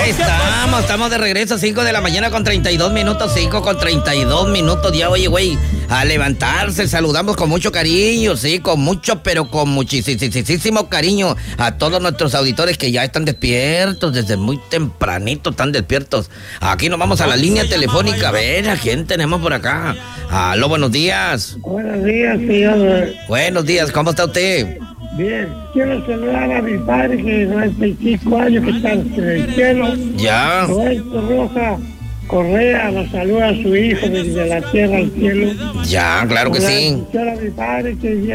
Ya estamos de regreso, 5 de la mañana con 32 minutos, 5:32 ya, oye, güey, a levantarse, saludamos con mucho cariño, sí, con mucho, pero con muchísimo cariño a todos nuestros auditores que ya están despiertos, desde muy tempranito están despiertos. Aquí nos vamos a la línea telefónica, a ver, ¿a quién tenemos por acá? Aló, buenos días. Buenos días, señor. Buenos días, ¿cómo está usted? Bien, quiero saludar a mi padre que 95 años que está en el cielo. Ya. Roberto Roja Correa nos saluda a su hijo desde la tierra al cielo. Ya, claro que sí. Quiero a mi padre que